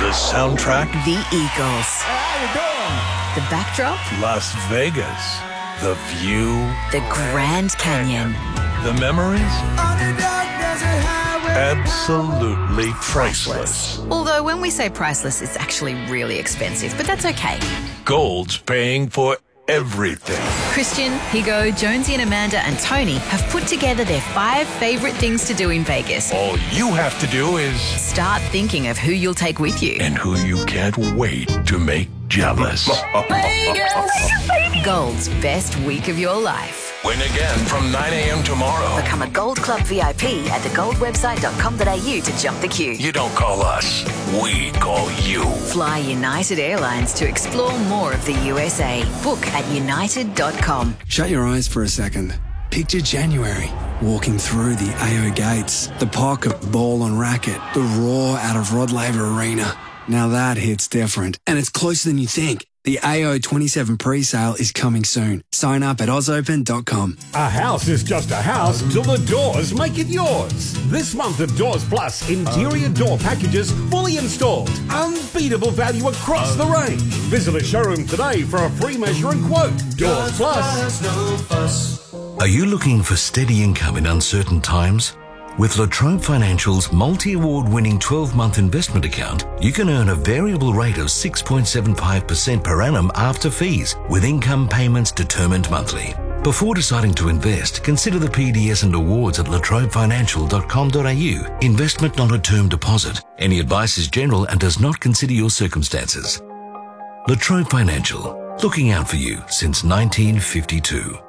The soundtrack? The Eagles. How you doing? The backdrop? Las Vegas. The view? The Grand Canyon. The memories? Absolutely priceless. Although when we say priceless, it's actually really expensive, but that's okay. Gold's paying for everything. Christian, Higo, Jonesy and Amanda and Tony have put together their 5 favourite things to do in Vegas. All you have to do is Start thinking of who you'll take with you. and who you can't wait to make jealous. Gold's best week of your life. Win again from 9 a.m. tomorrow. Become a Gold Club VIP at thegoldwebsite.com.au to jump the queue. You don't call us, we call you. Fly United Airlines to explore more of the USA. Book at united.com. Shut your eyes for a second. Picture January, walking through the AO gates, the pocket ball on racket, the roar out of Rod Laver Arena. Now that hits different, and it's closer than you think. The AO 27 pre-sale is coming soon. Sign up at ozopen.com. A house is just a house till the doors make it yours. This month of Doors Plus interior door packages fully installed. Unbeatable value across the range. Visit a showroom today for a free measure and quote. Doors Plus. Are you looking for steady income in uncertain times? With La Trobe Financial's multi-award winning 12-month investment account, you can earn a variable rate of 6.75% per annum after fees, with income payments determined monthly. Before deciding to invest, consider the PDS and awards at latrobefinancial.com.au. Investment not a term deposit. Any advice is general and does not consider your circumstances. La Trobe Financial, looking out for you since 1952.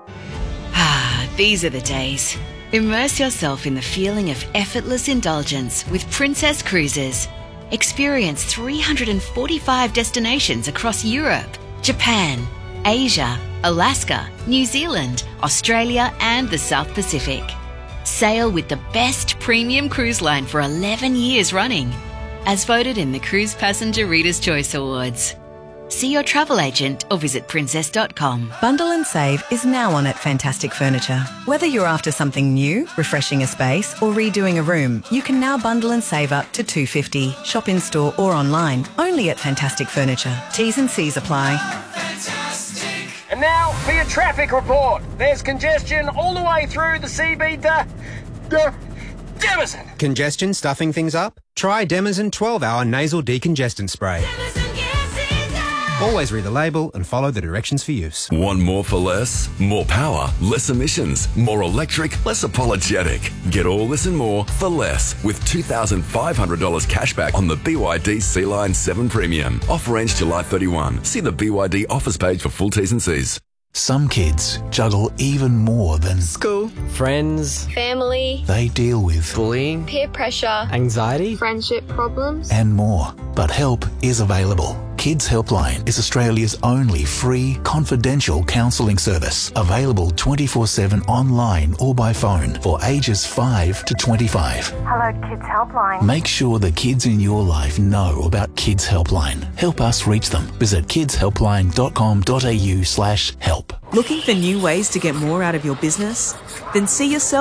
These are the days. Immerse yourself in the feeling of effortless indulgence with Princess Cruises. Experience 345 destinations across Europe, Japan, Asia, Alaska, New Zealand, Australia and the South Pacific. Sail with the best premium cruise line for 11 years running, as voted in the Cruise Passenger Reader's Choice Awards. See your travel agent or visit princess.com. Bundle and Save is now on at Fantastic Furniture. Whether you're after something new, refreshing a space or redoing a room, you can now bundle and save up to $250. Shop in store or online, only at Fantastic Furniture. T's and C's apply. And now for your traffic report. There's congestion all the way through the CB Demison. Congestion stuffing things up? Try Demison 12-hour nasal decongestant spray. Always read the label and follow the directions for use. Want more for less? More power, less emissions, more electric, less apologetic. Get all this and more for less with $2,500 cashback on the BYD Sea-Line 7 Premium. Offer ends July 31. See the BYD offers page for full T's and C's. Some kids juggle even more than school, friends, family. They deal with bullying, peer pressure, anxiety, friendship problems, and more. But help is available. Kids Helpline is Australia's only free, confidential counselling service, available 24/7 online or by phone for ages 5 to 25. Hello, Kids Helpline. Make sure the kids in your life know about Kids Helpline. Help us reach them. Visit kidshelpline.com.au/help. Looking for new ways to get more out of your business? Then see yourself